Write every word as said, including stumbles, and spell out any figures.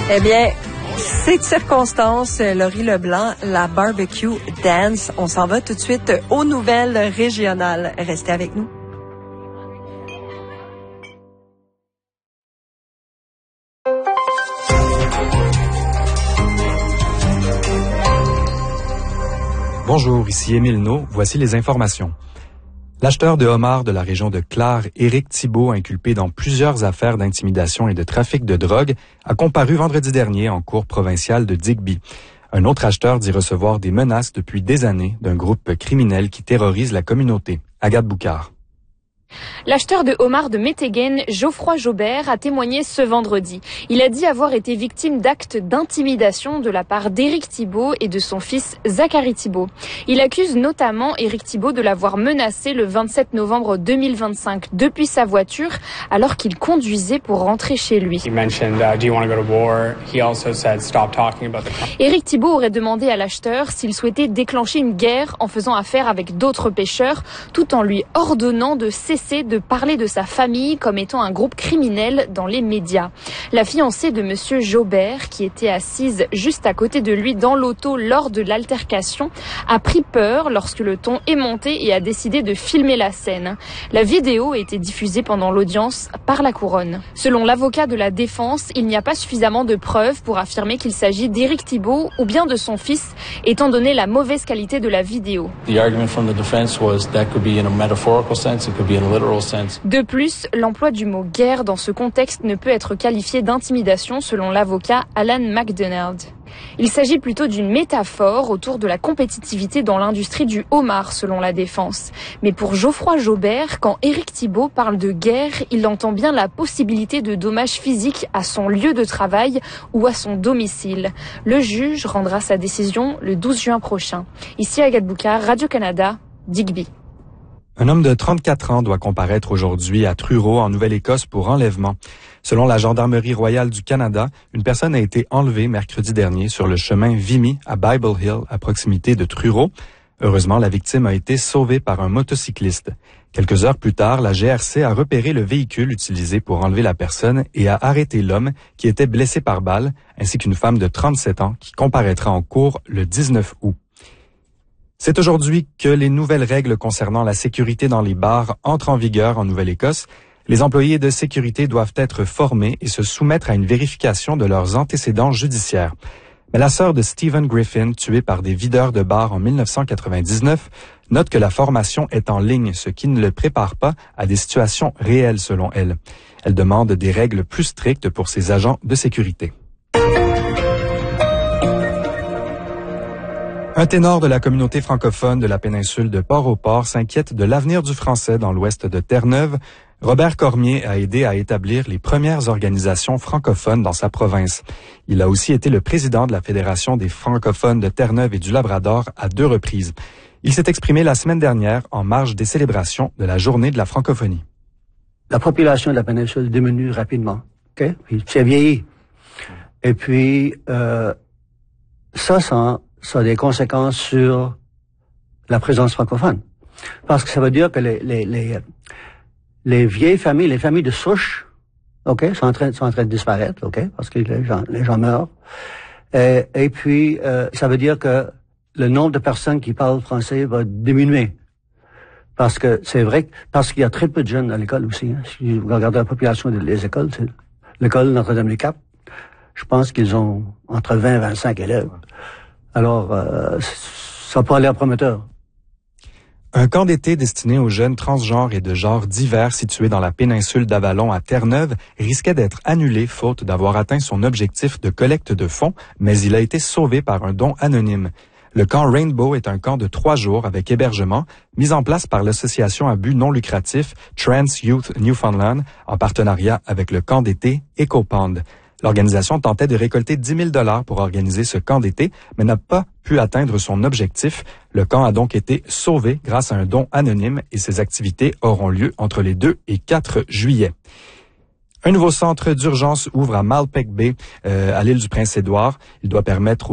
Eh bien, c'est de circonstance, Laurie Leblanc, la barbecue dance. On s'en va tout de suite aux nouvelles régionales. Restez avec nous. Bonjour, ici Émile Naud. Voici les informations. L'acheteur de homards de la région de Clare, Éric Thibault, inculpé dans plusieurs affaires d'intimidation et de trafic de drogue, a comparu vendredi dernier en cour provinciale de Digby. Un autre acheteur dit recevoir des menaces depuis des années d'un groupe criminel qui terrorise la communauté. Agathe Boucard. L'acheteur de homards de Météguen, Geoffroy Jobert, a témoigné ce vendredi. Il a dit avoir été victime d'actes d'intimidation de la part d'Éric Thibault et de son fils Zachary Thibault. Il accuse notamment Éric Thibault de l'avoir menacé le vingt-sept novembre deux mille vingt-cinq depuis sa voiture alors qu'il conduisait pour rentrer chez lui. Éric Thibault aurait demandé à l'acheteur s'il souhaitait déclencher une guerre en faisant affaire avec d'autres pêcheurs tout en lui ordonnant de cesser de parler de sa famille comme étant un groupe criminel dans les médias. La fiancée de monsieur Jobert, qui était assise juste à côté de lui dans l'auto lors de l'altercation, a pris peur lorsque le ton est monté et a décidé de filmer la scène. La vidéo a été diffusée pendant l'audience par la couronne. Selon l'avocat de la défense, il n'y a pas suffisamment de preuves pour affirmer qu'il s'agit d'Éric Thibault ou bien de son fils, étant donné la mauvaise qualité de la vidéo. The argument from the defense was that could be in a metaphorical sense, it could be in a literal sense. De plus, l'emploi du mot guerre dans ce contexte ne peut être qualifié d'intimidation selon l'avocat Alan MacDonald. Il s'agit plutôt d'une métaphore autour de la compétitivité dans l'industrie du homard selon la défense. Mais pour Geoffroy Jobert, quand Éric Thibault parle de guerre, il entend bien la possibilité de dommages physiques à son lieu de travail ou à son domicile. Le juge rendra sa décision le douze juin prochain. Ici Agathe Boucard, Radio-Canada, Digby. Un homme de trente-quatre ans doit comparaître aujourd'hui à Truro, en Nouvelle-Écosse, pour enlèvement. Selon la Gendarmerie royale du Canada, une personne a été enlevée mercredi dernier sur le chemin Vimy à Bible Hill, à proximité de Truro. Heureusement, la victime a été sauvée par un motocycliste. Quelques heures plus tard, la G R C a repéré le véhicule utilisé pour enlever la personne et a arrêté l'homme qui était blessé par balle, ainsi qu'une femme de trente-sept ans qui comparaîtra en cour le dix-neuf août. C'est aujourd'hui que les nouvelles règles concernant la sécurité dans les bars entrent en vigueur en Nouvelle-Écosse. Les employés de sécurité doivent être formés et se soumettre à une vérification de leurs antécédents judiciaires. Mais la sœur de Stephen Griffin, tué par des videurs de bars en mille neuf cent quatre-vingt-dix-neuf, note que la formation est en ligne, ce qui ne le prépare pas à des situations réelles selon elle. Elle demande des règles plus strictes pour ses agents de sécurité. Un ténor de la communauté francophone de la péninsule de Port-au-Port s'inquiète de l'avenir du français dans l'ouest de Terre-Neuve. Robert Cormier a aidé à établir les premières organisations francophones dans sa province. Il a aussi été le président de la Fédération des francophones de Terre-Neuve et du Labrador à deux reprises. Il s'est exprimé la semaine dernière en marge des célébrations de la Journée de la francophonie. La population de la péninsule diminue rapidement. Okay? Puis c'est vieilli. Et puis, euh, ça, ça, ça a des conséquences sur la présence francophone. Parce que ça veut dire que les, les, les, les vieilles familles, les familles de souche, OK, sont en train, sont en train de disparaître, OK, parce que les gens, les gens meurent. Et, et puis, euh, ça veut dire que le nombre de personnes qui parlent français va diminuer. Parce que c'est vrai, parce qu'il y a très peu de jeunes à l'école aussi. Hein. Si vous regardez la population des écoles, c'est l'école Notre-Dame-des-Caps, je pense qu'ils ont entre vingt et vingt-cinq élèves. Alors, euh, ça peut aller à prometteur. Un camp d'été destiné aux jeunes transgenres et de genres divers situé dans la péninsule d'Avalon à Terre-Neuve risquait d'être annulé faute d'avoir atteint son objectif de collecte de fonds, mais il a été sauvé par un don anonyme. Le camp Rainbow est un camp de trois jours avec hébergement, mis en place par l'association à but non lucratif Trans Youth Newfoundland en partenariat avec le camp d'été EcoPond. L'organisation tentait de récolter dix mille dollars pour organiser ce camp d'été, mais n'a pas pu atteindre son objectif. Le camp a donc été sauvé grâce à un don anonyme et ses activités auront lieu entre les deux et quatre juillet. Un nouveau centre d'urgence ouvre à Malpeque Bay, euh, à l'île du Prince-Édouard. Il doit permettre